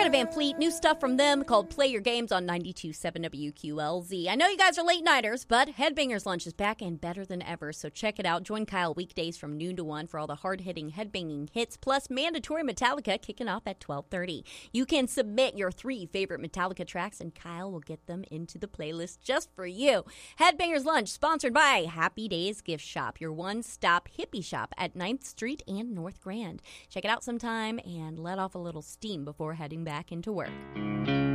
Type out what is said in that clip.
Greta Van Fleet, new stuff from them called Play Your Games on 92.7 WQLZ. I know you guys are late nighters, but Headbangers Lunch is back and better than ever, so check it out. Join Kyle weekdays from noon to 1 for all the hard-hitting headbanging hits, plus mandatory Metallica kicking off at 12:30. You can submit your 3 favorite Metallica tracks, and Kyle will get them into the playlist just for you. Headbangers Lunch, sponsored by Happy Days Gift Shop, your one-stop hippie shop at 9th Street and North Grand. Check it out sometime and let off a little steam before heading back into work.